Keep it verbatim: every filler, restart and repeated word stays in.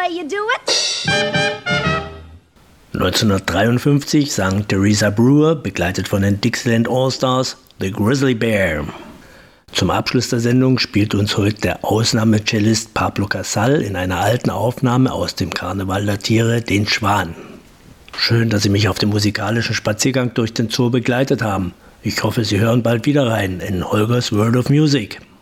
way you do it? neunzehnhundertdreiundfünfzig sang Teresa Brewer, begleitet von den Dixieland All-Stars, The Grizzly Bear. Zum Abschluss der Sendung spielt uns heute der Ausnahmecellist Pablo Casal in einer alten Aufnahme aus dem Karneval der Tiere den Schwan. Schön, dass Sie mich auf dem musikalischen Spaziergang durch den Zoo begleitet haben. Ich hoffe, Sie hören bald wieder rein in Holgers World of Music.